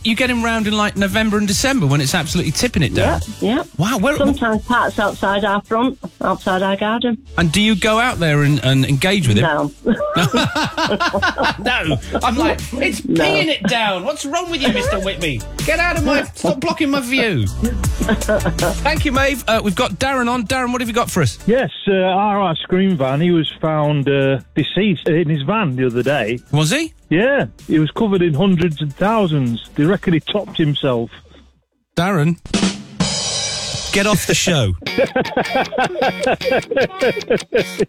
you get him round in, like, November and December when it's absolutely tipping it down? Yeah. Wow. Sometimes parks outside our front, outside our garden. And do you go out there and engage with him? No. No. I'm like, it's peeing it down. What's wrong with you, Mr. Whitby? Get out of my... Stop blocking my view. Thank you, Maeve. We've got Darren on. Darren, what have you got for us? Yes, our ice cream van, he was found deceased in his van the other day. Was he? Yeah, he was covered in hundreds and thousands. They reckon he topped himself. Darren, get off the show.